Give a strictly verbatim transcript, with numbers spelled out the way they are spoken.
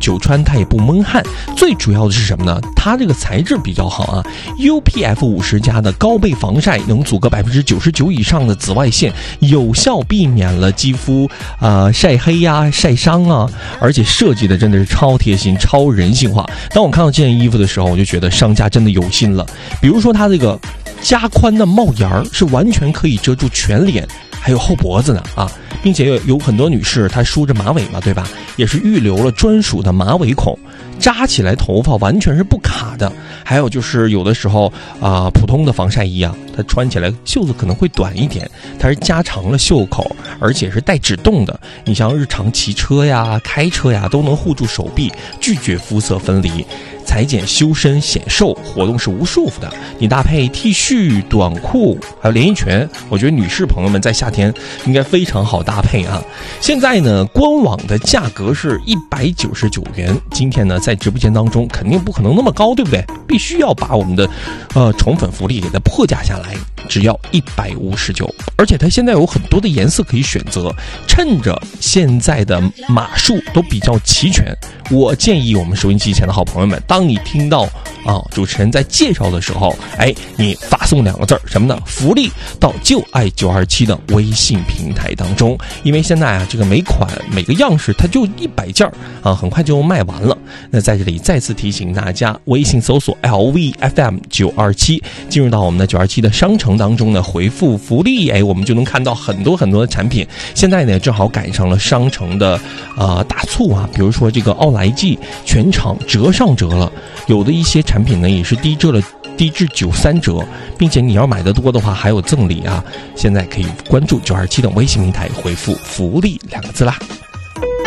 久穿它也不闷汗。最主要的是什么呢？它这个材质比较好啊 ，U P F 五十 加的高倍防晒，能阻隔百分之九十九以上的紫外线，有效避免了肌肤呃晒黑呀、啊、晒伤啊。而且设计的真的是超贴心、超人性化。当我看到这件衣服的时候，我就觉得商家真的有心了。比如说它这个加宽的帽檐儿是完全可以遮住全脸还有后脖子的啊，并且有很多女士她梳着马尾嘛，对吧？也是预留了专属的马尾孔，扎起来头发完全是不卡的。还有就是有的时候啊、呃，普通的防晒衣啊，它穿起来袖子可能会短一点，它是加长了袖口，而且是带止动的。你像日常骑车呀、开车呀，都能护住手臂，拒绝肤色分离。裁剪修身显瘦，活动是无束缚的。你搭配 T 恤、短裤还有连衣裙，我觉得女士朋友们在夏天应该非常好搭配啊。现在呢，官网的价格是一百九十九元。今天呢，在直播间当中肯定不可能那么高，对不对？必须要把我们的呃宠粉福利给它破价下来，只要一百五十九。而且它现在有很多的颜色可以选择，趁着现在的码数都比较齐全，我建议我们收音机前的好朋友们，当你听到啊主持人在介绍的时候，哎，你发送两个字什么呢？福利到就爱九二七的微信平台当中。因为现在啊，这个每款每个样式它就一百件啊，很快就卖完了。那在这里再次提醒大家，微信搜索 L V F M 九二七，进入到我们的九二七的商城当中呢，回复福利，哎，我们就能看到很多很多的产品。现在呢，正好赶上了商城的呃大促啊，比如说这个奥莱记全场折上折了，有的一些产品呢也是低折了。低至九三折，并且你要买的多的话还有赠礼啊！现在可以关注九二七的微信平台，回复福利两个字啦。